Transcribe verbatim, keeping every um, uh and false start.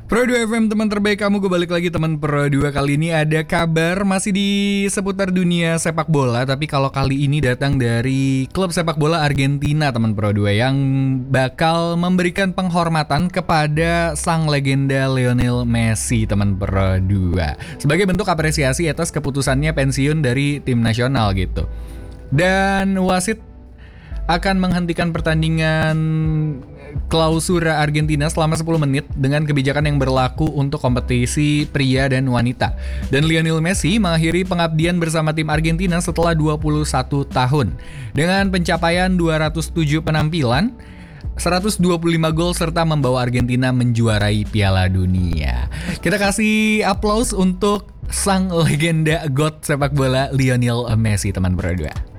Pro dua F M, teman terbaik kamu, gue balik lagi teman Pro dua. Kali ini ada kabar masih di seputar dunia sepak bola, tapi kalau kali ini datang dari klub sepak bola Argentina teman Pro dua, yang bakal memberikan penghormatan kepada sang legenda Lionel Messi teman Pro dua, sebagai bentuk apresiasi atas keputusannya pensiun dari tim nasional gitu. Dan wasit akan menghentikan pertandingan klausura Argentina selama sepuluh menit dengan kebijakan yang berlaku untuk kompetisi pria dan wanita. Dan Lionel Messi mengakhiri pengabdian bersama tim Argentina setelah dua puluh satu tahun dengan pencapaian dua ratus tujuh penampilan, seratus dua puluh lima gol, serta membawa Argentina menjuarai Piala Dunia. Kita kasih aplaus untuk sang legenda God sepak bola Lionel Messi teman berdua.